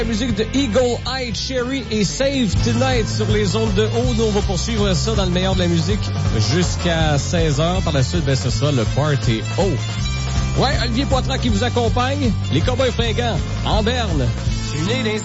La musique de Eagle Eye Cherry et Save Tonight sur les ondes de haut. Nous, on va poursuivre ça dans le meilleur de la musique jusqu'à 16h. Par la suite, ce sera le Party haut. Ouais, Olivier Poitras qui vous accompagne. Les Cowboys fringants en Berne.